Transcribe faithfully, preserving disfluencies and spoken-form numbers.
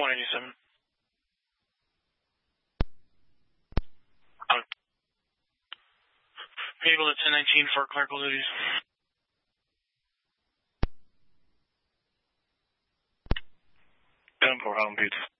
one eighty-seven. Able to ten nineteen for clerical duties. ten four, Home Beats.